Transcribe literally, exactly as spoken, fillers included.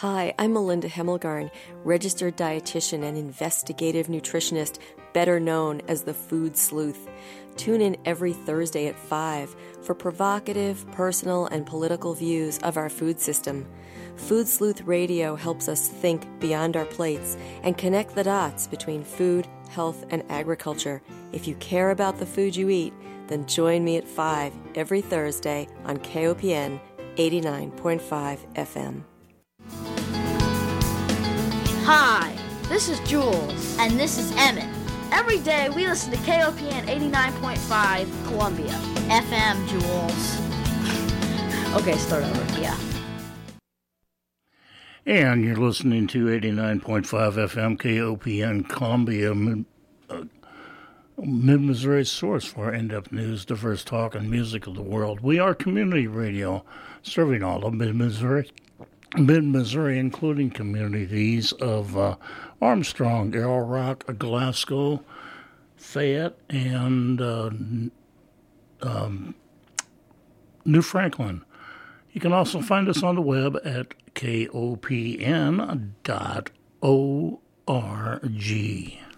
Hi, I'm Melinda Hemmelgarn, registered dietitian and investigative nutritionist, better known as the Food Sleuth. Tune in every Thursday at five for provocative, personal, and political views of our food system. Food Sleuth Radio helps us think beyond our plates and connect the dots between food, health, and agriculture. If you care about the food you eat, then join me at five every Thursday on K O P N eighty-nine point five F M. Hi, this is Jules. And this is Emmett. Every day we listen to K O P N eighty-nine point five Columbia. F M, Jules. Okay, start over. Yeah. And you're listening to eighty-nine point five F M K O P N Columbia, Mid, uh, Mid-Missouri's source for in-depth news, diverse talk, and music of the world. We are community radio, serving all of Mid-Missouri. Mid-Missouri, including communities of uh, Armstrong, Arrow Rock, Glasgow, Fayette, and uh, um, New Franklin. You can also find us on the web at K O P N dot org.